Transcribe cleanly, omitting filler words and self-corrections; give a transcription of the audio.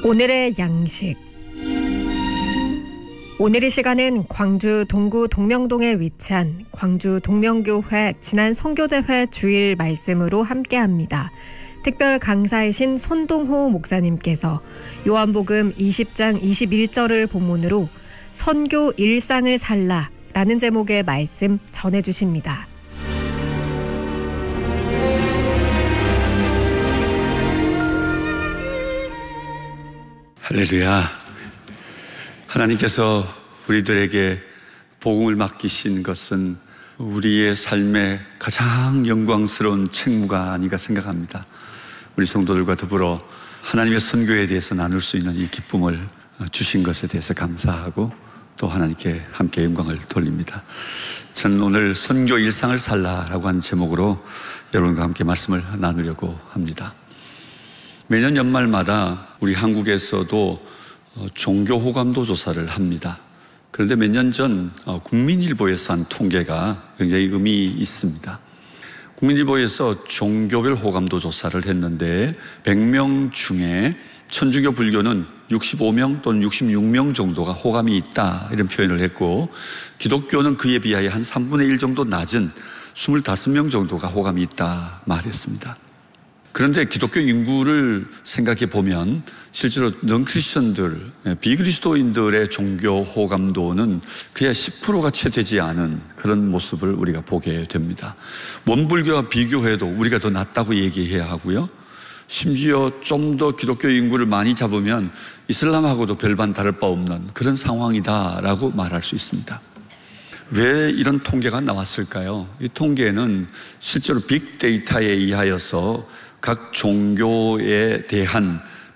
오늘의 양식. 오늘 이 시간은 광주 동구 동명동에 위치한 광주 동명교회 지난 선교대회 주일 말씀으로 함께합니다. 특별 강사이신 손동호 목사님께서 요한복음 20장 21절을 본문으로 선교 일상을 살라 라는 제목의 말씀 전해주십니다. 할렐루야. 하나님께서 우리들에게 복음을 맡기신 것은 우리의 삶의 가장 영광스러운 책무가 아닌가 생각합니다. 우리 성도들과 더불어 하나님의 선교에 대해서 나눌 수 있는 이 기쁨을 주신 것에 대해서 감사하고 또 하나님께 함께 영광을 돌립니다. 저는 오늘 선교 일상을 살라라고 하는 제목으로 여러분과 함께 말씀을 나누려고 합니다. 매년 연말마다 우리 한국에서도 종교 호감도 조사를 합니다. 그런데 몇 년 전 국민일보에서 한 통계가 굉장히 의미 있습니다. 국민일보에서 종교별 호감도 조사를 했는데 100명 중에 천주교 불교는 65명 또는 66명 정도가 호감이 있다 이런 표현을 했고, 기독교는 그에 비하여 한 3분의 1 정도 낮은 25명 정도가 호감이 있다 말했습니다. 그런데 기독교 인구를 생각해 보면 실제로 넌크리스천들, 비그리스도인들의 종교 호감도는 그야 10%가 채 되지 않은 그런 모습을 우리가 보게 됩니다. 원불교와 비교해도 우리가 더 낫다고 얘기해야 하고요. 심지어 좀 더 기독교 인구를 많이 잡으면 이슬람하고도 별반 다를 바 없는 그런 상황이다라고 말할 수 있습니다. 왜 이런 통계가 나왔을까요? 이 통계는 실제로 빅데이터에 의하여서 각 종교에 대한